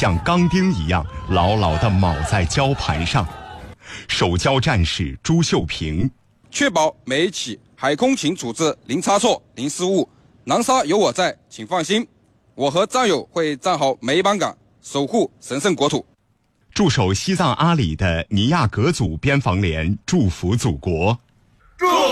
像钢钉一样牢牢地铆在胶盘上。守胶战士朱秀平， 确保每一起海空勤组织零差错、零失误，南沙有我在，请放心，我和战友会站好每一班岗，守护神圣国土。 驻守西藏阿里的尼亚格组边防连祝福祖国。